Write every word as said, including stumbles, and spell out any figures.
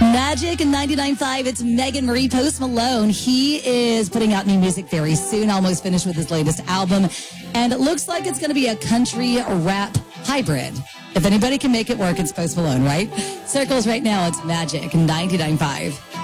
Magic and ninety-nine point five. It's Megan Marie. Post Malone. He is putting out new music very soon. Almost finished with his latest album. And it looks like it's going to be a country rap hybrid. If anybody can make it work, it's Post Malone, right? Circles right now. It's Magic and ninety-nine point five.